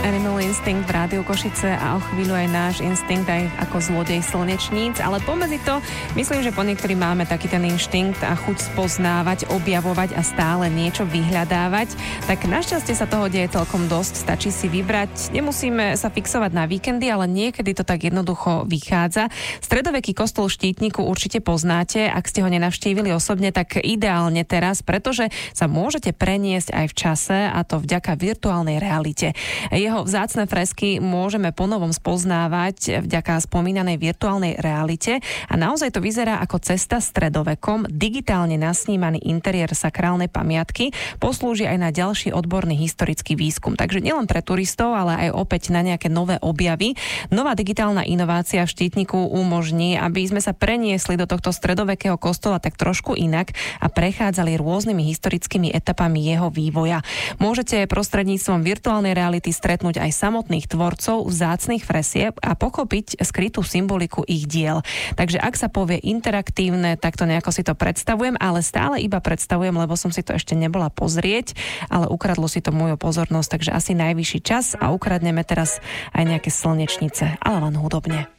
Animal Instinct v Rádiu Košice a o chvíľu aj náš instinkt aj ako zlodej slnečníc, ale pomedzi to myslím, že po niektorí máme taký ten inštinkt a chuť spoznávať, objavovať a stále niečo vyhľadávať. Tak našťastie sa toho deje celkom dosť, stačí si vybrať. Nemusíme sa fixovať na víkendy, ale niekedy to tak jednoducho vychádza. Stredoveký kostol v Štítniku určite poznáte, ak ste ho nenavštívili osobne, tak ideálne teraz, pretože sa môžete preniesť aj v čase, a to vďaka virtuálnej realite. Jeho vzácne fresky môžeme ponovom spoznávať vďaka spomínanej virtuálnej realite a naozaj to vyzerá ako cesta stredovekom, digitálne nasnímaný interiér sakrálnej pamiatky, poslúži aj na ďalší odborný historický výskum. Takže nielen pre turistov, ale aj opäť na nejaké nové objavy. Nová digitálna inovácia v Štítniku umožní, aby sme sa preniesli do tohto stredovekého kostola tak trošku inak a prechádzali rôznymi historickými etapami jeho vývoja. Môžete prostredníctvom virtuálnej reality stretnúť aj samotných tvorcov vzácnych fresieb a pochopiť skrytú symboliku ich diel. Takže ak sa povie interaktívne, tak to nejako si to predstavujem, ale stále iba predstavujem, lebo som si to ešte nebola pozrieť, ale ukradlo si to moju pozornosť, takže asi najvyšší čas a ukradneme teraz aj nejaké slnečnice, ale len hudobne.